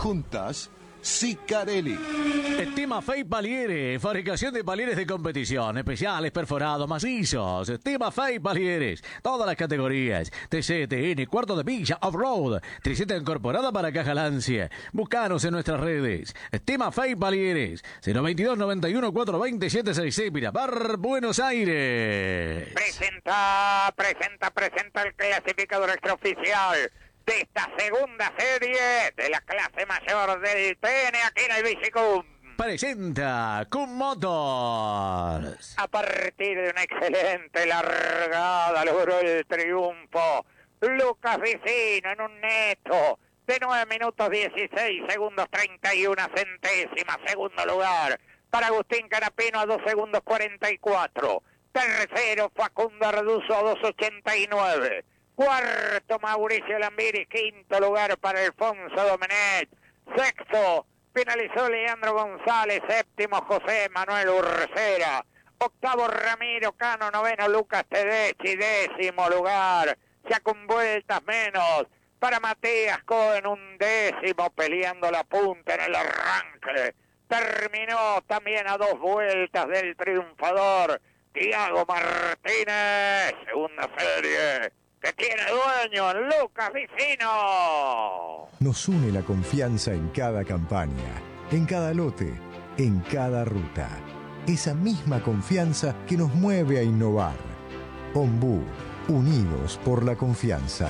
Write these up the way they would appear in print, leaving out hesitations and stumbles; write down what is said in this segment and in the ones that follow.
Juntas, Sicarelli. Timafey Palieres, fabricación de palieres de competición, especiales, perforados, macizos. Timafey Palieres, todas las categorías. TC, TN, cuarto de villa, off-road, triceta incorporada para caja Lancia. Búscanos en nuestras redes. Timafey Palieres, 022 91 420 766, Miramar, Buenos Aires. Presenta el clasificador extraoficial de esta segunda serie de la clase mayor del TN aquí en el Bicicum. Presenta Cum Motors. A partir de una excelente largada logró el triunfo Lucas Vicino en un neto de 9 minutos 16 segundos 31 centésimas. Segundo lugar para Agustín Canapino a 2 segundos 44. Tercero Facundo Arduzo a 2.89. Cuarto Mauricio Lambiris. Quinto lugar para Alfonso Domenech. Sexto finalizó Leandro González. Séptimo José Manuel Urcera. Octavo Ramiro Cano. Noveno Lucas Tedeschi. Décimo lugar, ya con vueltas menos, para Matías Cohen. Un décimo peleando la punta en el arranque. Terminó también a 2 vueltas del triunfador Tiago Martínez. Segunda serie que tiene dueño Lucas Vicino. Nos une la confianza en cada campaña, en cada lote, en cada ruta. Esa misma confianza que nos mueve a innovar. Ombú, unidos por la confianza.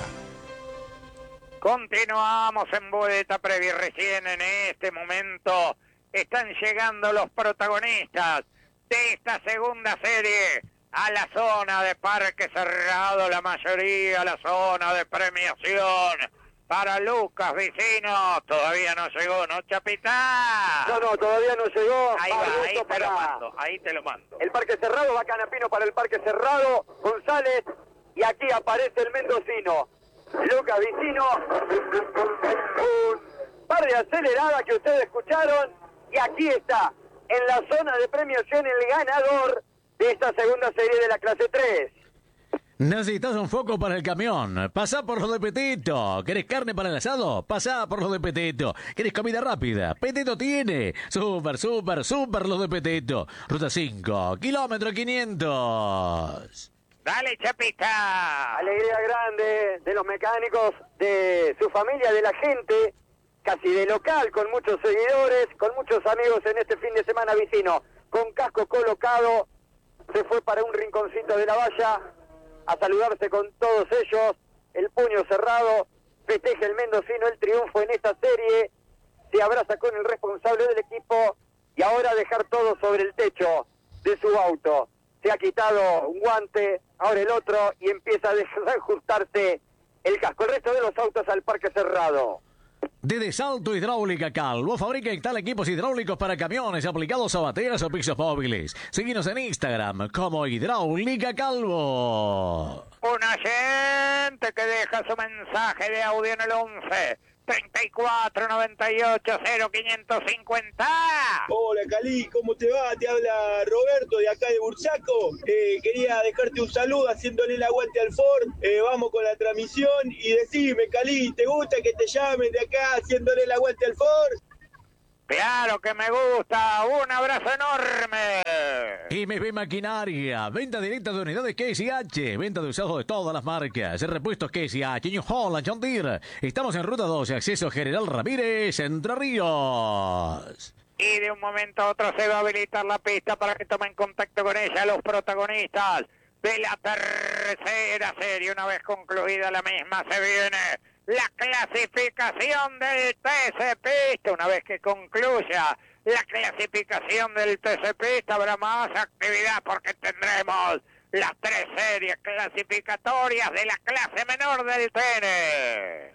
Continuamos en vuelta previa. Recién en este momento están llegando los protagonistas de esta segunda serie a la zona de Parque Cerrado, la mayoría a la zona de premiación. Para Lucas Vicino, todavía no llegó, ¿no, Chapita? No, todavía no llegó. Ahí va, ahí te lo mando. El Parque Cerrado, va Canapino para el Parque Cerrado, González, y aquí aparece el mendocino, Lucas Vicino. Un par de aceleradas que ustedes escucharon, y aquí está, en la zona de premiación, el ganador de esta segunda serie de la clase 3. Necesitas un foco para el camión. Pasá por los de Petito. ¿Querés carne para el asado? Pasá por los de Petito. ¿Querés comida rápida? Petito tiene. Súper los de Petito. Ruta 5, kilómetro 500. Dale, Chapita. Alegría grande de los mecánicos, de su familia, de la gente, casi de local, con muchos seguidores, con muchos amigos en este fin de semana Vicino. Con casco colocado, se fue para un rinconcito de la valla a saludarse con todos ellos, el puño cerrado, festeja el mendocino el triunfo en esta serie, se abraza con el responsable del equipo y ahora dejar todo sobre el techo de su auto. Se ha quitado un guante, ahora el otro, y empieza a desajustarse el casco. El resto de los autos al Parque Cerrado. De Salto Hidráulica Calvo fabrica y instala equipos hidráulicos para camiones aplicados a bateras o pisos móviles. Seguinos en Instagram como Hidráulica Calvo. Un oyente que deja su mensaje de audio en el 11 34 98 0550. Hola Cali, ¿cómo te va? Te habla Roberto de acá de Bursaco. Quería dejarte un saludo haciéndole el aguante al Ford. Vamos con la transmisión y decime, Cali, ¿te gusta que te llamen de acá haciéndole el aguante al Ford? Claro que me gusta, un abrazo enorme. MB Maquinaria, venta directa de unidades KSH, venta de usados de todas las marcas, repuestos KSH, New Holland, John Deere. Estamos en Ruta 12, acceso General Ramírez, Entre Ríos. Y de un momento a otro se va a habilitar la pista para que tomen contacto con ella los protagonistas de la tercera serie. Una vez concluida la misma, se viene la clasificación del TC Pista. Una vez que concluya la clasificación del TC Pista, habrá más actividad porque tendremos las 3 series clasificatorias de la clase menor del TN.